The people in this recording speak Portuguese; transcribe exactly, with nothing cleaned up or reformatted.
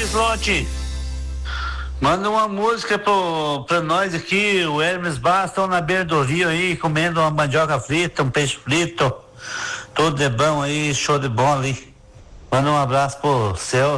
Slot. Manda uma música pro, pra nós aqui, o Hermes Bastos, estão na beira do rio aí, comendo uma mandioca frita, um peixe frito, tudo de bom aí, show de bola ali. Manda um abraço pro Celso.